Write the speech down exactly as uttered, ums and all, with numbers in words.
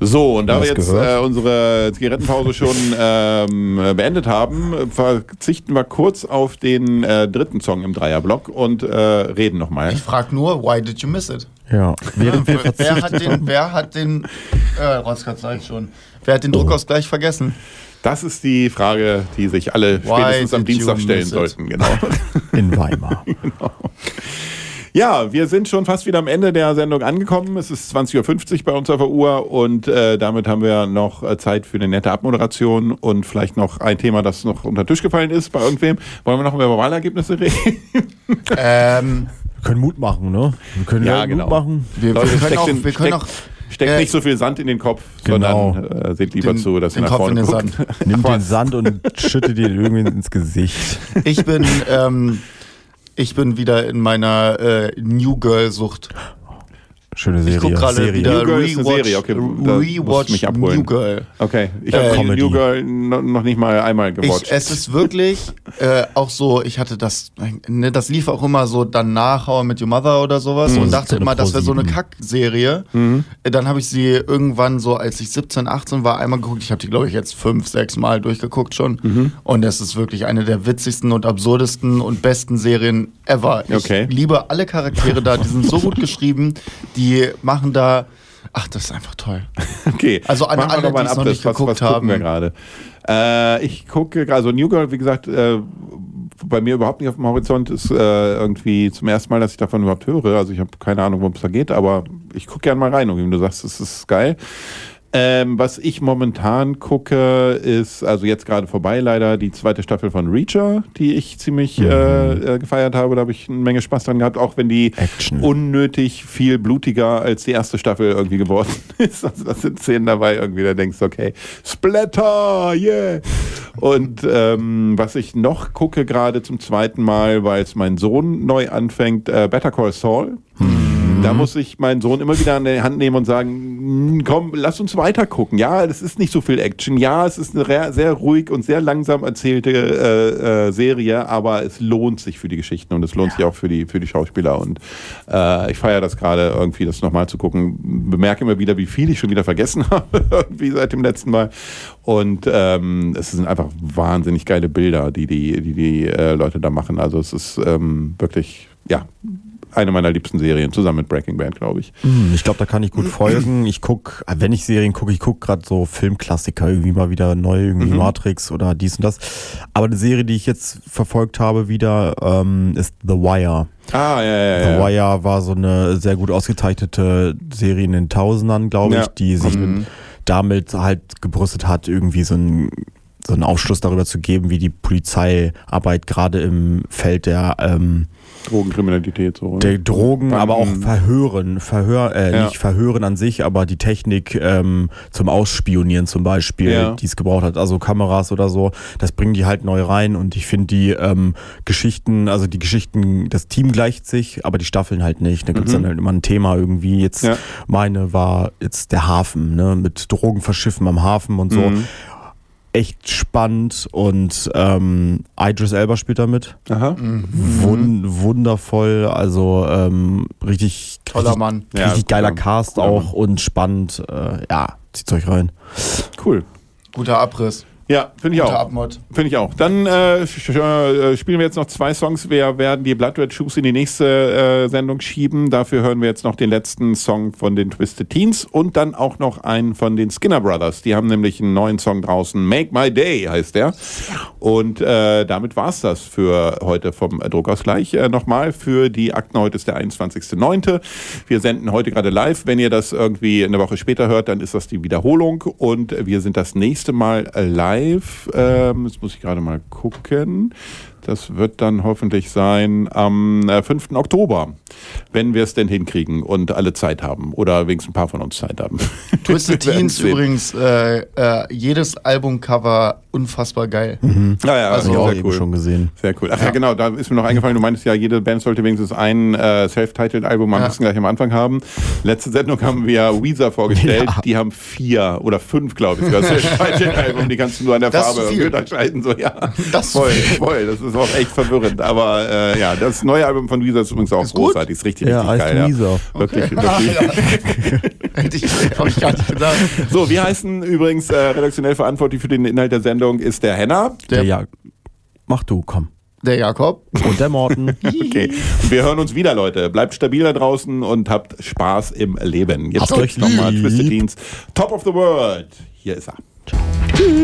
So, und da wir jetzt äh, unsere Zigarettenpause schon ähm, beendet haben, verzichten wir kurz auf den äh, dritten Song im Dreierblock und äh, reden nochmal. Ich frage nur, why did you miss it? Ja. Während wir wer hat den, wer hat den, äh, Rotzkatz sag ich schon, wer hat den Druckausgleich vergessen? Das ist die Frage, die sich alle Why spätestens am Dienstag stellen sollten. Genau. In Weimar. Genau. Ja, wir sind schon fast wieder am Ende der Sendung angekommen. Es ist zwanzig Uhr fünfzig bei uns auf der Uhr und äh, damit haben wir noch äh, Zeit für eine nette Abmoderation und vielleicht noch ein Thema, das noch unter den Tisch gefallen ist bei irgendwem. Wollen wir noch über Wahlergebnisse reden? ähm, wir können Mut machen, ne? Wir können ja, ja genau. Mut machen. Wir, Leute, wir können steckt auch... den, Wir können steckt, auch steckt äh, nicht so viel Sand in den Kopf, genau. sondern äh, seht lieber den, zu, dass ihr den nach Kopf vorne in den guckt. Sand. Nimm den Sand und schüttet den irgendwie ins Gesicht. Ich bin... Ähm, Ich bin wieder in meiner äh, New Girl-Sucht. Schöne Serie. Ich gucke gerade wieder New Girl ist eine Rewatch, Serie. Okay, da musst du Rewatch mich abholen. New Girl. Okay, ich Äh, habe Comedy. New Girl no, noch nicht mal einmal gewatcht. Ich, es ist wirklich äh, auch so, ich hatte das, ne, das lief auch immer so danach How I Met Your Mother oder sowas Mhm. und dachte So eine immer, das wäre so eine Pro sieben. Kack-Serie. Mhm. Äh, Dann habe ich sie irgendwann so, als ich siebzehn, achtzehn war, einmal geguckt. Ich habe die, glaube ich, jetzt fünf, sechs Mal durchgeguckt schon. Mhm. Und es ist wirklich eine der witzigsten und absurdesten und besten Serien ever. Ich Okay. liebe alle Charaktere da, die sind so gut geschrieben, die machen da, ach, das ist einfach toll. Okay, Also an machen wir alle, noch mal einen die es noch Abriss. nicht was, geguckt was gucken wir haben. gerade? Äh, ich gucke, also New Girl, wie gesagt, äh, bei mir überhaupt nicht auf dem Horizont, ist äh, irgendwie zum ersten Mal, dass ich davon überhaupt höre. Also ich habe keine Ahnung, worum es da geht, aber ich gucke gerne mal rein. Und wie du sagst, es ist geil. Ähm, was ich momentan gucke, ist, also jetzt gerade vorbei leider, die zweite Staffel von Reacher, die ich ziemlich Mhm. äh, äh, gefeiert habe. Da habe ich eine Menge Spaß dran gehabt, auch wenn die Action. unnötig viel blutiger als die erste Staffel irgendwie geworden ist. Also das sind Szenen dabei irgendwie, da denkst du, okay, Splatter, yeah! Und ähm, was ich noch gucke gerade zum zweiten Mal, weil es mein Sohn neu anfängt, äh, Better Call Saul. Da muss ich meinen Sohn immer wieder an die Hand nehmen und sagen, komm, lass uns weiter gucken. Ja, das ist nicht so viel Action. Ja, es ist eine sehr ruhig und sehr langsam erzählte äh, äh, Serie, aber es lohnt sich für die Geschichten und es lohnt ja. sich auch für die, für die Schauspieler. Und äh, ich feiere das gerade irgendwie, das nochmal zu gucken. Bemerke immer wieder, wie viel ich schon wieder vergessen habe, irgendwie seit dem letzten Mal. Und ähm, es sind einfach wahnsinnig geile Bilder, die die, die, die äh, Leute da machen. Also es ist ähm, wirklich, ja, eine meiner liebsten Serien, zusammen mit Breaking Bad, glaube ich. Ich glaube, da kann ich gut folgen. Ich gucke, wenn ich Serien gucke, ich gucke gerade so Filmklassiker, irgendwie mal wieder neu, irgendwie Mhm. Matrix oder dies und das. Aber eine Serie, die ich jetzt verfolgt habe wieder, ähm, ist The Wire. Ah, ja, ja, ja. The Wire war so eine sehr gut ausgezeichnete Serie in den Tausendern, glaube ich, Ja. die sich Mhm. damit halt gebrüstet hat, irgendwie so ein so einen Aufschluss darüber zu geben, wie die Polizeiarbeit gerade im Feld der ähm, Drogenkriminalität, so. der Drogen, Banken. aber auch Verhören, Verhör, äh, Ja. nicht Verhören an sich, aber die Technik ähm, zum Ausspionieren zum Beispiel, Ja. die es gebraucht hat, also Kameras oder so, das bringen die halt neu rein und ich finde die ähm, Geschichten, also die Geschichten, das Team gleicht sich, aber die Staffeln halt nicht. Da gibt es Mhm. dann halt immer ein Thema irgendwie. Jetzt Ja. meine war jetzt der Hafen, ne, mit Drogen verschiffen am Hafen und so. Mhm. Echt spannend und ähm, Idris Elba spielt da mit. Aha. Wun- wundervoll, also ähm, richtig, Toller richtig, Mann. Ja, richtig guter- geiler Cast guter auch Mann. und spannend. Äh, ja, zieht euch rein. Cool. Guter Abriss. Ja, finde ich Guter auch. Abmod. Finde ich auch. Dann äh, sch- äh, spielen wir jetzt noch zwei Songs. Wir werden die Blood Red Shoes in die nächste äh, Sendung schieben. Dafür hören wir jetzt noch den letzten Song von den Twisted Teens und dann auch noch einen von den Skinner Brothers. Die haben nämlich einen neuen Song draußen. Make My Day heißt der. Und äh, damit war es das für heute vom Druckausgleich. Äh, Nochmal für die Akten. Heute ist der einundzwanzigster neunter Wir senden heute gerade live. Wenn ihr das irgendwie eine Woche später hört, dann ist das die Wiederholung. Und wir sind das nächste Mal live. Ähm, jetzt muss ich gerade mal gucken. Das wird dann hoffentlich sein am äh, fünften Oktober, wenn wir es denn hinkriegen und alle Zeit haben. Oder wenigstens ein paar von uns Zeit haben. Twisted Wir werden Teens sehen. übrigens, äh, äh, jedes Albumcover unfassbar geil. Ja, ja, Also Hab ich also auch sehr eben cool. schon gesehen. Sehr cool. Ach ja. Ja. genau, da ist mir noch eingefallen, du meintest ja, jede Band sollte wenigstens ein äh, Self-Titled-Album am Ja. besten gleich am Anfang haben. Letzte Sendung haben wir Weezer vorgestellt, Ja. die haben vier oder fünf, glaube ich, das Self-Titled-Album, die kannst du nur an der Das ist Farbe zu viel. unterscheiden. So, ja. Das ist voll, zu viel. voll, das ist auch echt verwirrend. Aber äh, ja, das neue Album von Weezer ist übrigens auch Ist gut? großartig, ist richtig, Ja, richtig heißt geil. Weezer. Ja. Wirklich, Ah, wirklich. ja. Hätte ich, Hab ich gar nicht gedacht. So, wir heißen übrigens äh, redaktionell verantwortlich für den Inhalt der Sendung ist der Henna. Der, Der- ja. Mach du, komm. Der Jakob. Und der Morten. Okay. Wir hören uns wieder, Leute. Bleibt stabil da draußen und habt Spaß im Leben. Jetzt Habt euch nochmal lieb. Twisted Teens. Top of the World. Hier ist er.